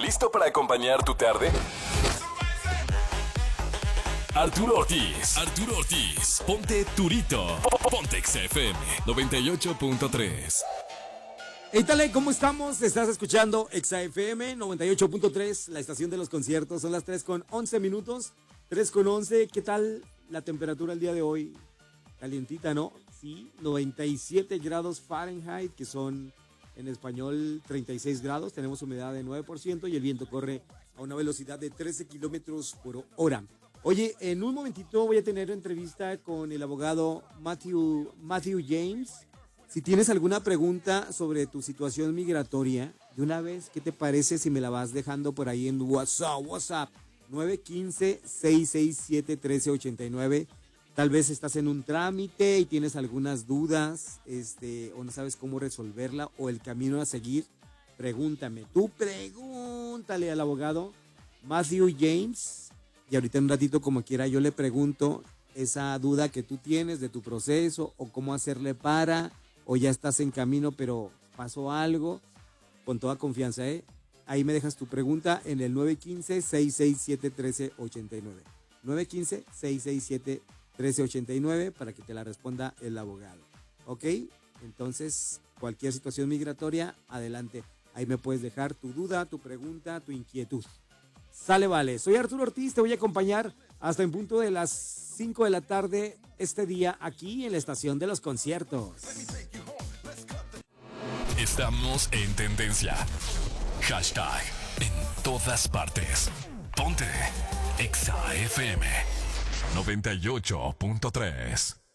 ¿Listo para acompañar tu tarde? Arturo Ortiz, ponte Turito. Ponte XFM 98.3. Hey, tal, ¿cómo estamos? Estás escuchando XFM 98.3, la estación de los conciertos. Son las 3:11. 3:11. ¿Qué tal la temperatura el día de hoy? Calientita, ¿no? Sí, 97 grados Fahrenheit, que son en español 36 grados. Tenemos humedad de 9% y el viento corre a una velocidad de 13 kilómetros por hora. Oye, en un momentito voy a tener entrevista con el abogado Matthew James. Si tienes alguna pregunta sobre tu situación migratoria, de una vez, ¿qué te parece si me la vas dejando por ahí en WhatsApp? 915-667-1389. Tal vez estás en un trámite y tienes algunas dudas, o no sabes cómo resolverla o el camino a seguir. Pregúntame. Tú pregúntale al abogado Matthew James. Y ahorita en un ratito, como quiera, yo le pregunto esa duda que tú tienes de tu proceso o cómo hacerle o ya estás en camino, pero pasó algo. Con toda confianza, ¿eh? Ahí me dejas tu pregunta en el 915-667-1389. 915-667-1389 para que te la responda el abogado. ¿Ok? Entonces, cualquier situación migratoria, adelante. Ahí me puedes dejar tu duda, tu pregunta, tu inquietud. Sale, vale. Soy Arturo Ortiz, te voy a acompañar hasta en punto de las 5 de la tarde este día aquí en la estación de los conciertos. Estamos en tendencia. Hashtag en todas partes. Ponte XFM 98.3.